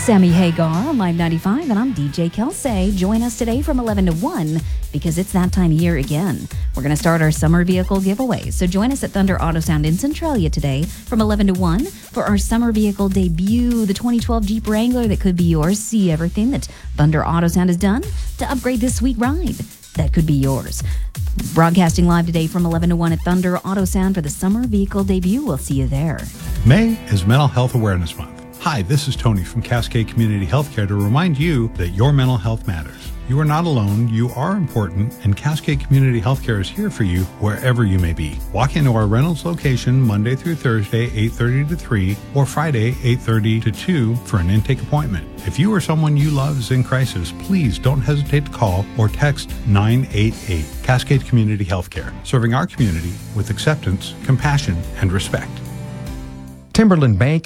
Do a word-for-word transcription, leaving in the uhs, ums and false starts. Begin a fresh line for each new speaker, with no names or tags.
Sammy Hagar on Live ninety-five, and I'm D J Kelsey. Join us today from eleven to one because it's that time of year again. We're going to start our summer vehicle giveaway. So join us at Thunder Auto Sound in Centralia today from eleven to one for our summer vehicle debut, the twenty twelve Jeep Wrangler that could be yours. See everything that Thunder Auto Sound has done to upgrade this sweet ride. That could be yours. Broadcasting live today from eleven to one at Thunder Auto Sound for the summer vehicle debut. We'll see you there.
May is Mental Health Awareness Month. Hi, this is Tony from Cascade Community Healthcare to remind you that your mental health matters. You are not alone, you are important, and Cascade Community Healthcare is here for you wherever you may be. Walk into our Reynolds location Monday through Thursday, eight thirty to three, or Friday, eight thirty to two for an intake appointment. If you or someone you love is in crisis, please don't hesitate to call or text nine eight eight. Cascade Community Healthcare, serving our community with acceptance, compassion, and respect.
Timberland Bank